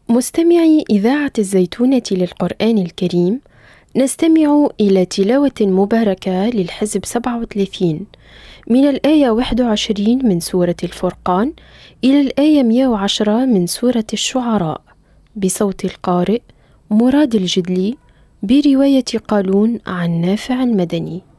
مستمعي إذاعة الزيتونة للقرآن الكريم، نستمع إلى تلاوة مباركة للحزب 37 من الآية 21 من سورة الفرقان إلى الآية 110 من سورة الشعراء، بصوت القارئ مراد الجدلي، برواية قالون عن نافع المدني.